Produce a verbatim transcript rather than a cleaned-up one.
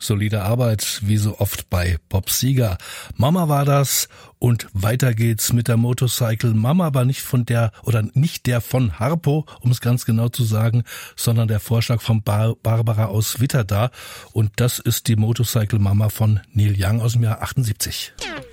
Solide Arbeit, wie so oft bei Bob Seger. Mama war das und weiter geht's mit der Motorcycle Mama, aber nicht von der oder nicht der von Harpo, um es ganz genau zu sagen, sondern der Vorschlag von Bar- Barbara aus Witterda und das ist die Motorcycle Mama von Neil Young aus dem Jahr achtundsiebzig.